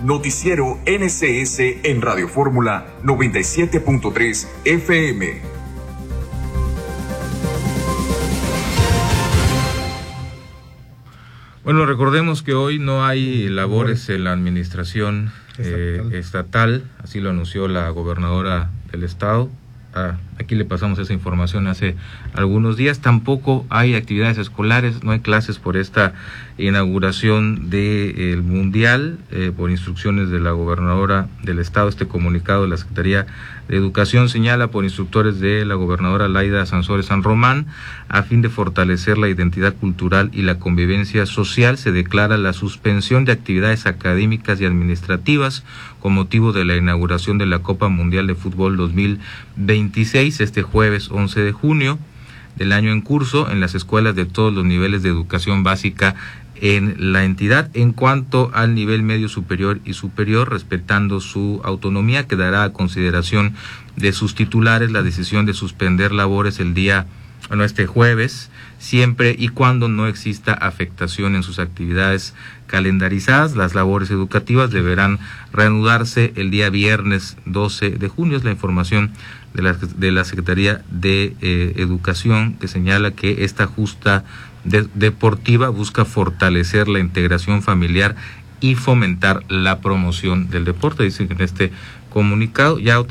Noticiero NCS en Radio Fórmula 97.3 FM. Bueno, recordemos que hoy no hay labores en la administración estatal, así lo anunció la gobernadora del estado. Aquí le pasamos esa información hace algunos días. Tampoco hay actividades escolares, no hay clases por esta inauguración del Mundial, por instrucciones de la gobernadora del estado. Este comunicado de la Secretaría de Educación señala por instructores de la gobernadora Laida Sansores San Román, a fin de fortalecer la identidad cultural y la convivencia social, se declara la suspensión de actividades académicas y administrativas con motivo de la inauguración de la Copa Mundial de Fútbol 2026, este jueves 11 de junio del año en curso, en las escuelas de todos los niveles de educación básica en la entidad. En cuanto al nivel medio superior y superior, respetando su autonomía, quedará a consideración de sus titulares la decisión de suspender labores este jueves, siempre y cuando no exista afectación en sus actividades calendarizadas. Las labores educativas deberán reanudarse el día viernes 12 de junio. Es la información de la Secretaría de Educación, que señala que esta justa deportiva busca fortalecer la integración familiar y fomentar la promoción del deporte, dicen en este comunicado. Ya